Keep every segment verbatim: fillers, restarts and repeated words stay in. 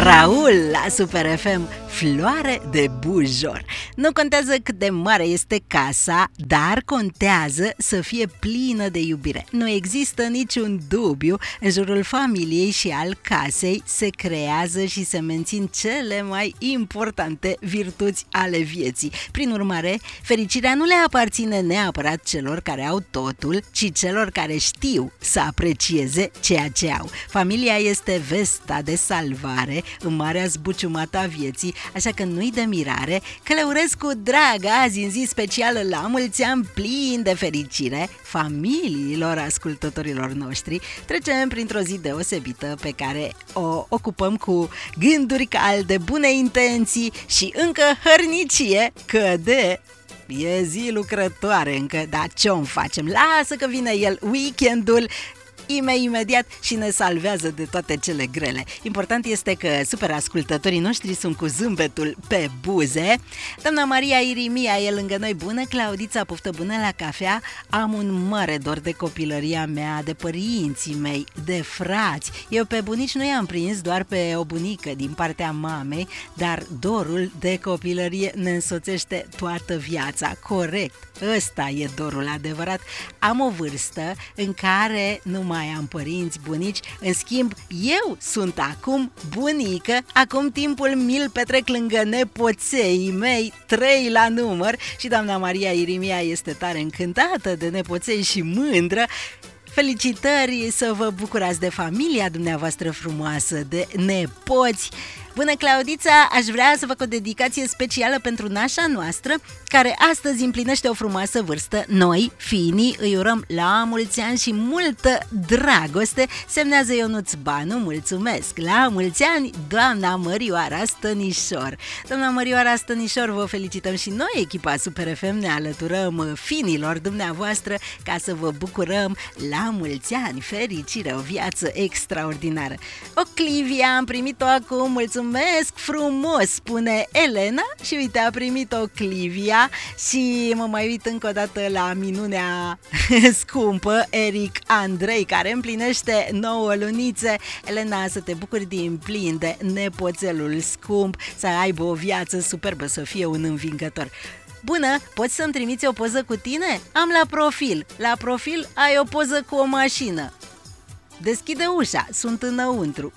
Raul la Super F M, floare de bujor. Nu contează cât de mare este casa, dar contează să fie plină de iubire. Nu există niciun dubiu, în jurul familiei și al casei se creează și se mențin cele mai importante virtuți ale vieții. Prin urmare, fericirea nu le aparține neapărat celor care au totul, ci celor care știu să aprecieze ceea ce au. Familia este vesta de salvare în marea zbuciumată a vieții, așa că nu-i de mirare că le urez cu drag azi în zi specială la mulți ani plin de fericire familiilor ascultătorilor noștri. Trecem printr-o zi deosebită pe care o ocupăm cu gânduri calde, bune intenții și încă hărnicie, că de e zi lucrătoare încă, dar ce-o facem? Lasă că vine el, weekendul, ime imediat și ne salvează de toate cele grele. Important este că super ascultătorii noștri sunt cu zâmbetul pe buze. Doamna Maria Irimia e lângă noi. Bună, Claudița, poftă bună la cafea. Am un mare dor de copilăria mea, de părinții mei, de frați. Eu pe bunici nu i-am prins, doar pe o bunică din partea mamei, dar dorul de copilărie ne însoțește toată viața. Corect, ăsta e dorul adevărat. Am o vârstă în care nu mai am părinți, bunici, în schimb, eu sunt acum bunică, acum timpul mi-l petrec lângă nepoței mei, trei la număr, și doamna Maria Irimia este tare încântată de nepoței și mândră. Felicitări, să vă bucurați de familia dumneavoastră frumoasă, de nepoți. Bună, Claudița, aș vrea să fac o dedicație specială pentru nașa noastră, care astăzi împlinește o frumoasă vârstă. Noi, fiinii, îi urăm la mulți ani și multă dragoste. Semnează Ionuț Banu, mulțumesc. La mulți ani, doamna Mărioara Stănișor. Doamna Mărioara Stănișor, vă felicităm și noi, echipa Super F M, ne alăturăm fiinilor dumneavoastră ca să vă bucurăm la mulți ani, fericire, o viață extraordinară. O Clivia, am primit-o acum, mulțumesc. Mulțumesc frumos, spune Elena, și uite, a primit-o Clivia. Și mă mai uit încă o dată la minunea scumpă Eric Andrei, care împlinește nouă lunițe. Elena, să te bucuri din plin de nepoțelul scump, să aibă o viață superbă, să fie un învingător. Bună, poți să-mi trimiți o poză cu tine? Am la profil. La profil ai o poză cu o mașină. Deschide ușa, sunt înăuntru.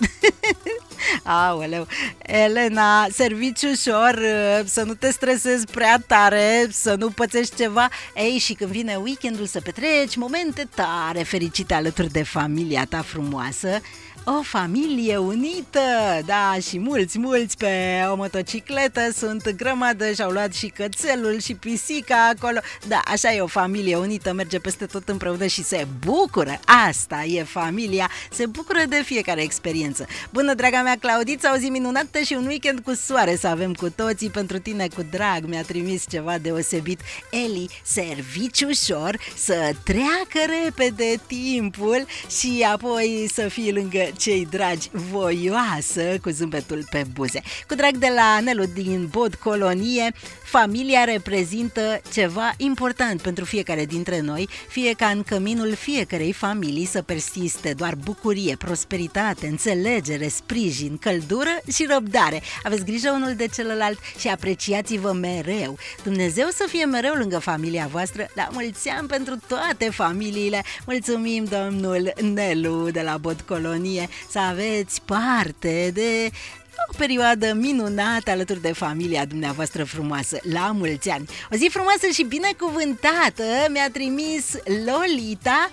Aoleu, Elena, servici ușor, să nu te stresezi prea tare, să nu pățești ceva. Ei, și când vine weekendul să petreci momente tare fericite alături de familia ta frumoasă. O familie unită, da, și mulți, mulți pe o motocicletă, sunt grămadă, și-au luat și cățelul și pisica acolo. Da, așa e o familie unită, merge peste tot împreună și se bucură. Asta e familia, se bucură de fiecare experiență. Bună, draga mea Claudița, o zi minunată și un weekend cu soare să avem cu toții. Pentru tine cu drag mi-a trimis ceva deosebit Eli, servici ușor, să treacă repede timpul și apoi să fii lângă cei dragi, voioasă, cu zâmbetul pe buze. Cu drag de la Nelu din Bod Colonie. Familia reprezintă ceva important pentru fiecare dintre noi, fie ca în căminul fiecărei familii să persiste doar bucurie, prosperitate, înțelegere, sprijin, căldură și răbdare. Aveți grijă unul de celălalt și apreciați-vă mereu. Dumnezeu să fie mereu lângă familia voastră. La mulți ani pentru toate familiile. Mulțumim, domnul Nelu de la Bod Colonie. Să aveți parte de o perioadă minunată alături de familia dumneavoastră frumoasă. La mulți ani! O zi frumoasă și binecuvântată mi-a trimis Lolita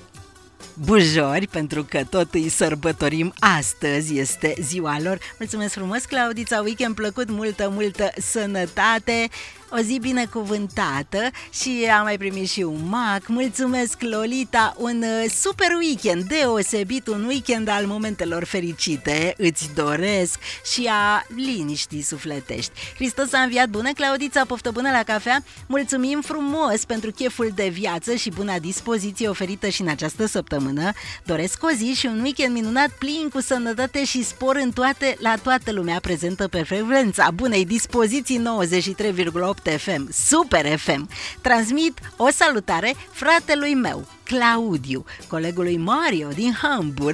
bujori, pentru că tot îi sărbătorim astăzi, este ziua lor. Mulțumesc frumos, Claudița, weekend plăcut, multă, multă sănătate, o zi binecuvântată. Și am mai primit și un mac. Mulțumesc, Lolita, un super weekend deosebit, un weekend al momentelor fericite îți doresc și a liniștii sufletești. Hristos a înviat. Bună, Claudița, poftă bună la cafea. Mulțumim frumos pentru cheful de viață și buna dispoziție oferită și în această săptămână. Doresc o zi și un weekend minunat, plin cu sănătate și spor în toate, la toată lumea prezentă pe frecvența bunei dispoziții nouăzeci și trei virgulă opt F M, Super F M. Transmit o salutare fratelui meu, Claudiu, colegului Mario din Hamburg,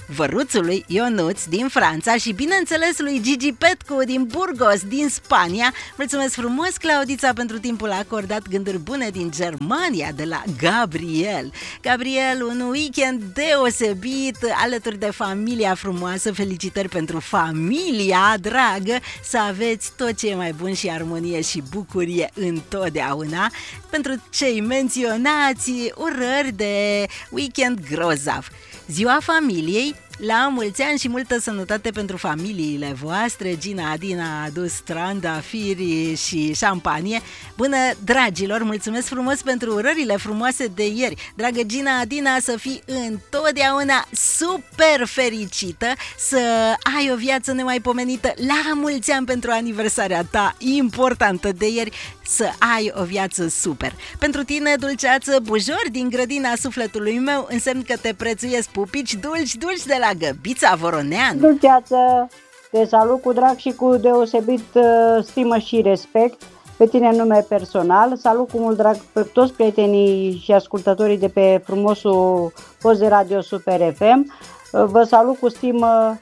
Văruțului Ionuț din Franța și bineînțeles lui Gigi Petcu din Burgos, din Spania. Mulțumesc frumos, Claudița, pentru timpul acordat. Gânduri bune din Germania, de la Gabriel. Gabriel, un weekend deosebit alături de familia frumoasă. Felicitări pentru familia dragă. Să aveți tot ce e mai bun și armonie și bucurie întotdeauna. Pentru cei menționați, urări de weekend grozav. Ziua familiei, la mulți ani și multă sănătate pentru familiile voastre. Gina Adina a adus trandafiri și șampanie. Bună, dragilor, mulțumesc frumos pentru urările frumoase de ieri. Dragă Gina Adina, să fii întotdeauna super fericită, să ai o viață nemaipomenită. La mulți ani pentru aniversarea ta importantă de ieri, să ai o viață super. Pentru tine, dulceață Bujor din grădina sufletului meu, însemn că te prețuiesc, pupici dulci, dulci de la Găbița Voroneanu. Dulceață, te salut cu drag și cu deosebit uh, stimă și respect pe tine în nume personal. Salut cu mult drag pe toți prietenii și ascultătorii de pe frumosul post de radio Super F M. Uh, vă salut cu stimă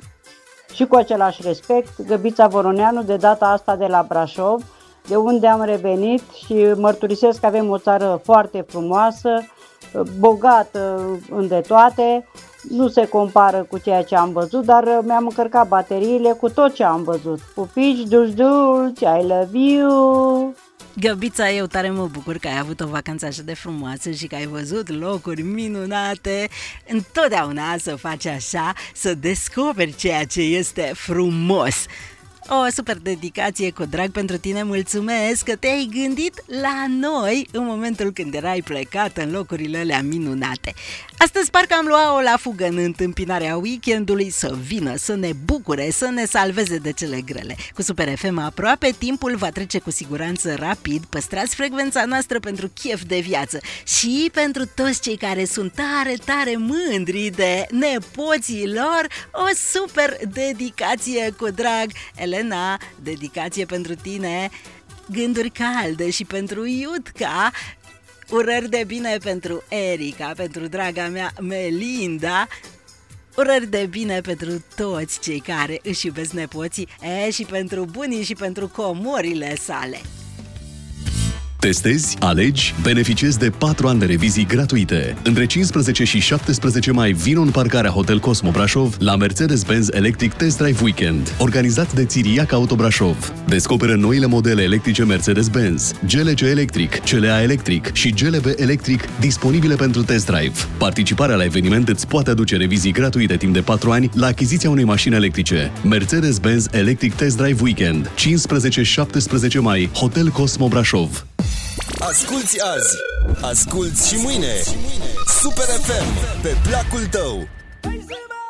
și cu același respect, Găbița Voroneanu, de data asta de la Brașov, de unde am revenit și mărturisesc că avem o țară foarte frumoasă, bogată în de toate. Nu se compară cu ceea ce am văzut, dar mi-am încărcat bateriile cu tot ce am văzut. Pupici, dulci, dulci, I love you! Găbița, eu tare mă bucur că ai avut o vacanță așa de frumoasă și că ai văzut locuri minunate. Întotdeauna să faci așa, să descoperi ceea ce este frumos. O super dedicație cu drag pentru tine, mulțumesc că te-ai gândit la noi în momentul când erai plecat în locurile alea minunate. Astăzi parcă am luat-o la fugă în întâmpinarea weekendului, să vină, să ne bucure, să ne salveze de cele grele. Cu Super F M aproape, timpul va trece cu siguranță rapid. Păstrați frecvența noastră pentru chef de viață și pentru toți cei care sunt tare, tare mândri de nepoții lor, o super dedicație cu drag. Elena, dedicație pentru tine, gânduri calde și pentru Iutca. Urări de bine pentru Erica, pentru draga mea Melinda. Urări de bine pentru toți cei care își iubesc nepoții, e, și pentru bunii și pentru comorile sale. Testezi, alegi, beneficiezi de patru ani de revizii gratuite. Între cincisprezece și șaptesprezece mai vino în parcarea Hotel Cosmo Brașov la Mercedes-Benz Electric Test Drive Weekend, organizat de Țiriac Auto Brașov. Descoperă noile modele electrice Mercedes-Benz, G L C Electric, C L A Electric și G L B Electric disponibile pentru test drive. Participarea la eveniment îți poate aduce revizii gratuite timp de patru ani la achiziția unei mașini electrice. Mercedes-Benz Electric Test Drive Weekend, cincisprezece șaptesprezece mai, Hotel Cosmo Brașov. Asculți azi, asculți și mâine. Super F M, pe placul tău.